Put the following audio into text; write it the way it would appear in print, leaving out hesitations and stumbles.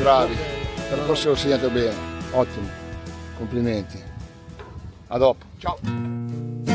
bravi. Per la prossima lo segnate bene. Ottimo. Complimenti. A dopo. Ciao.